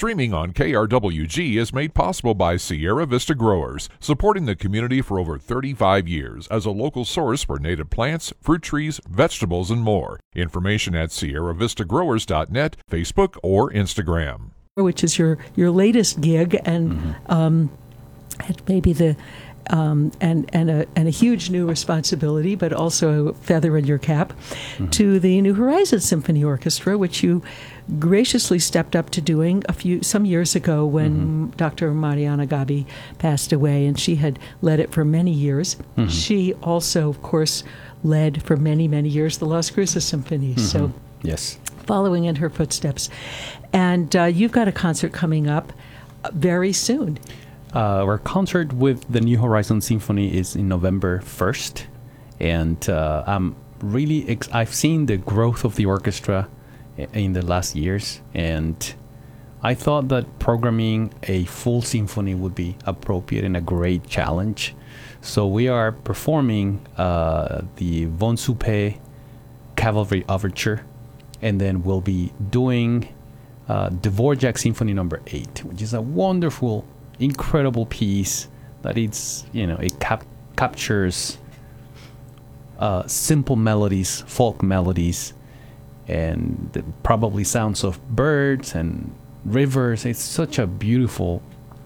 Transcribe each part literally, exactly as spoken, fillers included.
Streaming on K R W G is made possible by Sierra Vista Growers, supporting the community for over thirty-five years as a local source for native plants, fruit trees, vegetables, and more. Information at sierra vista growers dot net, Facebook, or Instagram. Which is your, your latest gig, and mm-hmm. um, maybe the um, and and a and a huge new responsibility, but also a feather in your cap, mm-hmm. to the New Horizons Symphony Orchestra, which you graciously stepped up to doing a few some years ago when mm-hmm. Doctor Mariana Gabi passed away, and she had led it for many years. Mm-hmm. She also, of course, led for many many years the Las Cruces Symphony. Mm-hmm. So yes, following in her footsteps, and uh, you've got a concert coming up very soon. Uh, our concert with the New Horizons Symphony is in November first, and uh, I'm really ex- I've seen the growth of the orchestra in the last years, and I thought that programming a full symphony would be appropriate and a great challenge. So we are performing uh, the Von Suppé Cavalry Overture, and then we'll be doing uh, Dvorak Symphony Number Eight, which is a wonderful, incredible piece that it's, you know, it cap- captures uh, simple melodies, folk melodies, and the probably sounds of birds and rivers. It's such a beautiful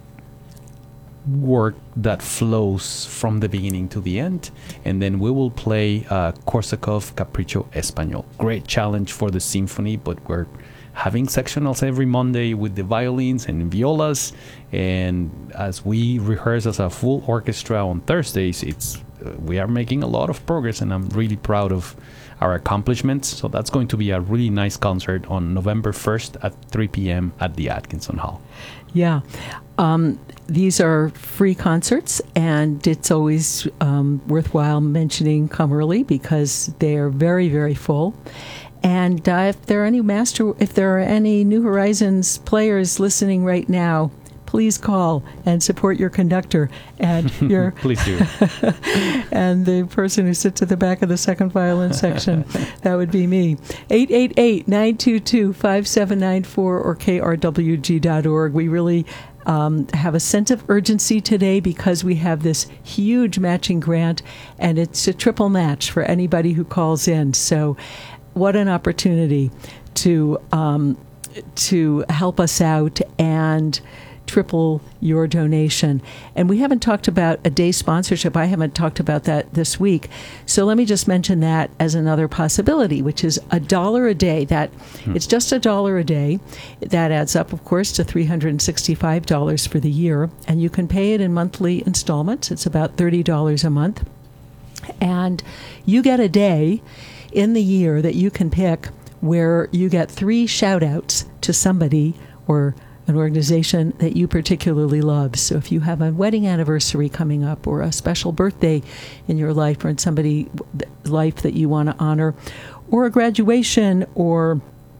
work that flows from the beginning to the end. And then we will play uh, Korsakov Capricho Español. Great challenge for the symphony, but we're having sectionals every Monday with the violins and violas, and as we rehearse as a full orchestra on Thursdays, it's uh, we are making a lot of progress, and I'm really proud of our accomplishments. So that's going to be a really nice concert on November first at three p.m. at the Atkinson Hall. Yeah. Um, these are free concerts, and it's always um, worthwhile mentioning come early because they are very, very full. And uh, if there are any master, if there are any New Horizons players listening right now, please call and support your conductor and your please do and the person who sits at the back of the second violin section. That would be me. eight eight eight, nine two two, five seven nine four or K R W G dot org. We really um, have a sense of urgency today because we have this huge matching grant, and it's a triple match for anybody who calls in. So what an opportunity to um, to help us out and triple your donation. And we haven't talked about a day sponsorship. I haven't talked about that this week. So let me just mention that as another possibility, which is a dollar a day. That hmm. It's just a dollar a day. That adds up, of course, to three hundred sixty-five dollars for the year. And you can pay it in monthly installments. It's about thirty dollars a month. And you get a day in the year that you can pick where you get three shout-outs to somebody or an organization that you particularly love. So if you have a wedding anniversary coming up or a special birthday in your life or in somebody's life that you want to honor, or a graduation or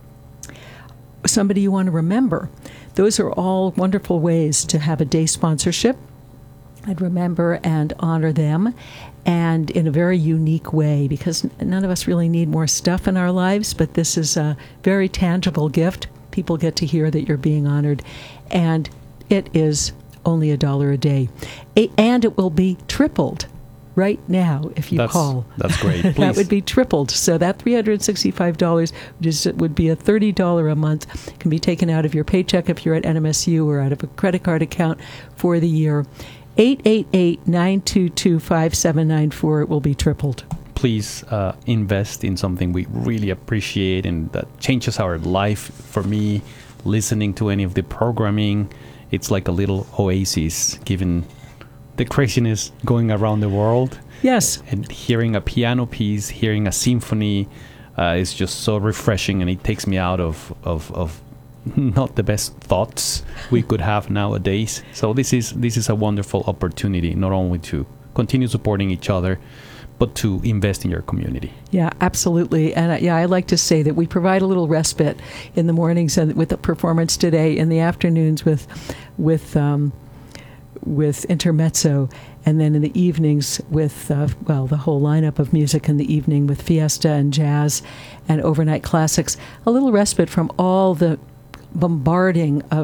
somebody you want to remember, those are all wonderful ways to have a day sponsorship and remember and honor them, and in a very unique way, because none of us really need more stuff in our lives, but this is a very tangible gift. People get to hear that you're being honored, and it is only a dollar a day. A- and it will be tripled right now if you that's, call. That's great. Please. That would be tripled. So that three hundred sixty-five dollars, which is, would be a thirty dollars a month, can be taken out of your paycheck if you're at N M S U or out of a credit card account for the year. eight eight eight, nine two two, five seven nine four. It will be tripled. Please uh, invest in something we really appreciate and that changes our life. For me, listening to any of the programming, it's like a little oasis given the craziness going around the world. Yes. And hearing a piano piece, hearing a symphony uh, is just so refreshing, and it takes me out of, of, of not the best thoughts we could have nowadays. So this is this is a wonderful opportunity, not only to continue supporting each other, but to invest in your community. Yeah, absolutely. And uh, yeah, I like to say that we provide a little respite in the mornings and with the performance today, in the afternoons with with um, with intermezzo, and then in the evenings with, uh, well, the whole lineup of music in the evening with fiesta and jazz and overnight classics. A little respite from all the bombarding of